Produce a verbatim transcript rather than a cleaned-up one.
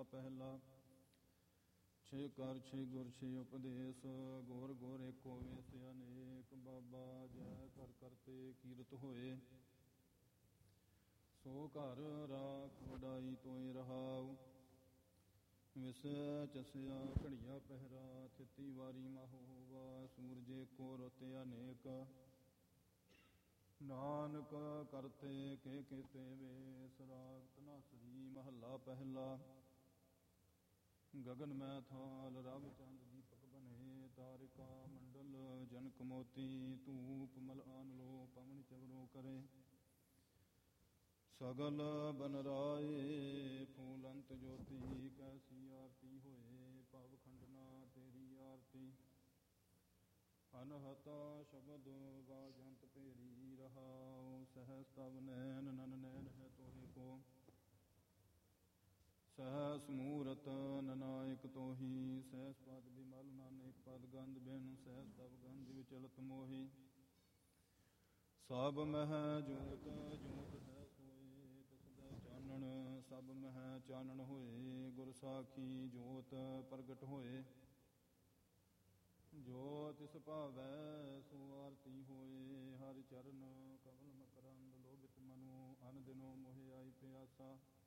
ਪਹਿਲਾ। ਛੇ ਕਰ ਛੇ ਗੁਰ ਛੇ ਉਪਦੇਸ਼, ਗੁਰ ਗੁਰ ਏਕੋ ਵੇਸ ਅਨੇਕ। ਬਾਬਾ ਜੈ ਕਰ ਕਰਤੇ ਕੀਰਤ ਹੋਏ, ਸੋ ਘਰ ਰਾਖ ਵਡਾਈ ਤੋਇ ਰਹਾਉ। ਵਿਸੈ ਚਸਿਆ ਘੜੀਆ ਪਹਿਰਾ, ਥਿਤੀ ਵਾਰੀ ਮਹੋਵਾ। ਸੂਰਜੇ ਕੋ ਰੁੱਤ ਅਨੇਕ, ਨਾਨਕ ਕਰਤੇ ਕੇ ਕੀਤੇ ਵੇਸ। ਰਾਗ ਧਨਾਸਰੀ ਮਹੱਲਾ ਪਹਿਲਾ। ਗਗਨ ਮੈਂ ਥਾਲ ਰਵ ਚੰਦ ਦੀਪਕ ਬਨੇ, ਤਾਰਿਕਾ ਮੰਡਲ ਜਨਕ ਮੋਤੀ। ਧੂਪ ਮਲਆਨ ਲੋ ਪਵਨ ਚਵਰੋ ਕਰੇ, ਸਗਲ ਬਨ ਰਾਏ ਫੂਲ ਅੰਤ ਜੋਤੀ। ਕੈਸੀ ਆਰਤੀ ਹੋਏ ਭਵ ਖੰਡਨਾ ਤੇਰੀ ਆਰਤੀ। ਅਨਹਤਾ ਸ਼ਬਦ ਬਾਜੰਤ ਭੇਰੀ ਰਹਾਉ। ਸਹਸ ਤਵ ਨੈਨ ਨਨ ਨੈਨ ਹੈ ਤੋਹਿ ਕੋ, ਸਹਸ ਮੂਰਤ ਨਨਾਇਕ ਤੋਹੀ। ਸਹਸ ਪਦ ਬਿਮਲ ਨਾਨਕ ਪਦ ਗੰਧ ਬਿਨ, ਸਹਸ ਤਵ ਗੰਧ ਵਿਚਲਤ ਮੋਹੀ। ਸਭ ਮਹਿ ਜੋਤ ਜੋਤ ਹੈ ਸੋਏ, ਤਿਸਦਾ ਚਾਨਣ ਸਭ ਮਹਿ ਚਾਨਣ ਹੋਏ। ਗੁਰ ਸਾਖੀ ਜੋਤ ਪ੍ਰਗਟ ਹੋਏ, ਜੋ ਤਿਸ ਭਾਵੈ ਸੋ ਆਰਤੀ ਹੋਏ। ਹਰਿ ਚਰਨ ਕਮਲ ਮਕਰੰਦ ਲੋਭਿਤ ਮਨੋ, ਅਨ ਦਿਨੋ ਮੋਹਿ ਆਈ ਪਿਆਸਾ।